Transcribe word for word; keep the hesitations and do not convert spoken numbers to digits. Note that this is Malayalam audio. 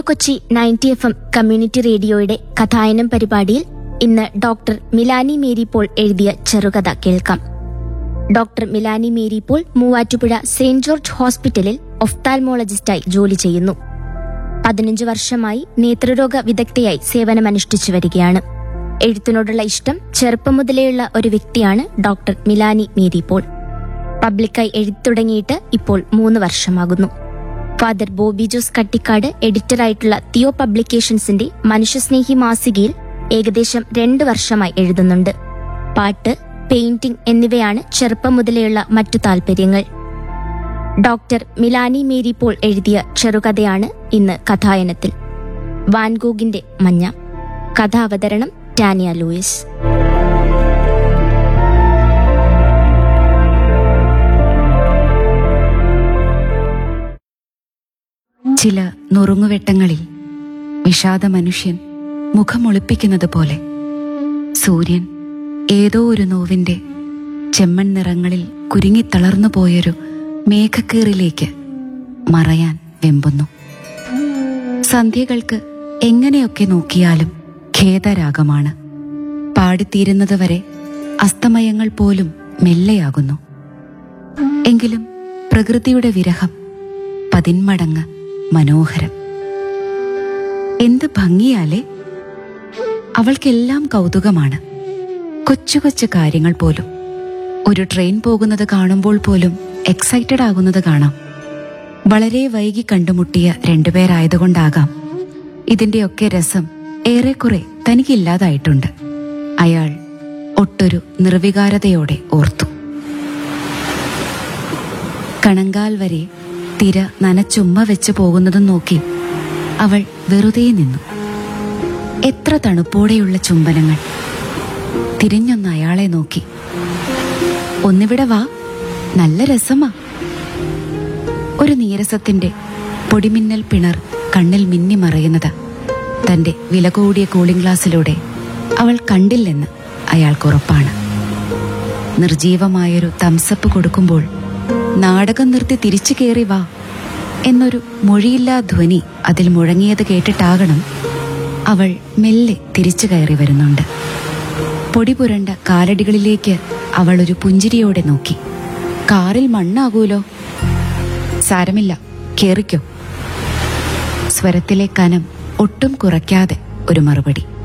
Radio Kochi ninety F M community റേഡിയോയുടെ കഥായനം പരിപാടിയിൽ ഇന്ന് ഡോക്ടർ മിലാനി മേരി പോൾ എഴുതിയ ചെറുകഥ കേൾക്കാം. Doctor Milani Mary Paul Muvattupuzha Saint George ഹോസ്പിറ്റലിൽ ഒഫ്താൽമോളജിസ്റ്റായി ജോലി ചെയ്യുന്നു. പതിനഞ്ച് വർഷമായി നേത്രരോഗ വിദഗ്ധയായി സേവനമനുഷ്ഠിച്ചു വരികയാണ്. എഴുത്തിനോടുള്ള ഇഷ്ടം ചെറുപ്പം മുതലേയുള്ള ഒരു വ്യക്തിയാണ് ഡോക്ടർ മിലാനി മേരി പോൾ. പബ്ലിക്കായി എഴുതി തുടങ്ങിയിട്ട് ഇപ്പോൾ മൂന്ന് വർഷമാകുന്നു. ഫാദർ ബോബി ജോസ് കട്ടിക്കാട് എഡിറ്ററായിട്ടുള്ള തിയോ പബ്ലിക്കേഷൻസിന്റെ മനുഷ്യസ്നേഹി മാസികയിൽ ഏകദേശം രണ്ട് വർഷമായി എഴുതുന്നുണ്ട്. പാട്ട്, പെയിന്റിംഗ് എന്നിവയാണ് ചെറുപ്പം മുതലെയുള്ള മറ്റു താൽപര്യങ്ങൾ. ഡോക്ടർ മിലാനി മേരി പോൾ എഴുതിയ ചെറുകഥയാണ് ഇന്ന് കഥായനത്തിൽ. വാൻഗോഗിന്റെ മഞ്ഞ. കഥാവതരണം ടാനിയ ലൂയിസ്. ചില നുറുങ്ങുവെട്ടങ്ങളിൽ വിഷാദ മനുഷ്യൻ മുഖമൊളിപ്പിക്കുന്നത് പോലെ സൂര്യൻ ഏതോ ഒരു നോവിന്റെ ചെമ്മൺ നിറങ്ങളിൽ കുരുങ്ങിത്തളർന്നു പോയൊരു മേഘക്കീറിലേക്ക് മറയാൻ വെമ്പുന്നു. സന്ധ്യകൾക്ക് എങ്ങനെയൊക്കെ നോക്കിയാലും ഖേദരാഗമാണ്. പാടിത്തീരുന്നതുവരെ അസ്തമയങ്ങൾ പോലും മെല്ലെയാകുന്നു. എങ്കിലും പ്രകൃതിയുടെ വിരഹം പതിന്മടങ്ങ് മനോഹരം. എന്ത് ഭംഗിയാലേ! അവൾക്കെല്ലാം കൗതുകമാണ്. കൊച്ചു കൊച്ചു കാര്യങ്ങൾ പോലും. ഒരു ട്രെയിൻ പോകുന്നത് കാണുമ്പോൾ പോലും എക്സൈറ്റഡ് ആകുന്നത് കാണാം. വളരെ വൈകി കണ്ടുമുട്ടിയ രണ്ടുപേരായതുകൊണ്ടാകാം ഇതിന്റെയൊക്കെ രസം ഏറെക്കുറെ തനിക്കില്ലാതായിട്ടുണ്ട്. അയാൾ ഒട്ടൊരു നിർവികാരതയോടെ ഓർത്തു. കണങ്കാൽ വരെ തിര നനച്ചുമ്മ വെച്ച് പോകുന്നതും നോക്കി അവൾ വെറുതെ നിന്നു. എത്ര തണുപ്പോടെയുള്ള ചുംബനങ്ങൾ! തിരിഞ്ഞൊന്ന് അയാളെ നോക്കി. ഒന്നിവിടെ വാ, നല്ല രസമാ. ഒരു നീരസത്തിന്റെ പൊടിമിന്നൽ പിണർ കണ്ണിൽ മിന്നി മറയുന്നത് തന്റെ വില കൂടിയ കൂളിംഗ് ഗ്ലാസ്സിലൂടെ അവൾ കണ്ടില്ലെന്ന് അയാൾക്കുറപ്പാണ്. നിർജീവമായൊരു തംസപ്പ് കൊടുക്കുമ്പോൾ നാടകം നിർത്തി തിരിച്ചു കയറി വാ എന്നൊരു മൊഴിയില്ലാ ധ്വനി അതിൽ മുഴങ്ങിയത് കേട്ടിട്ടാകണം അവൾ മെല്ലെ തിരിച്ചു കയറി വരുന്നുണ്ട്. പൊടി പുരണ്ട കാലടികളിലേക്ക് അവൾ ഒരു പുഞ്ചിരിയോടെ നോക്കി. കാറിൽ മണ്ണാകൂലോ? സാരമില്ല, കേറിക്കോ. സ്വരത്തിലെ കനം ഒട്ടും കുറയ്ക്കാതെ ഒരു മറുപടി.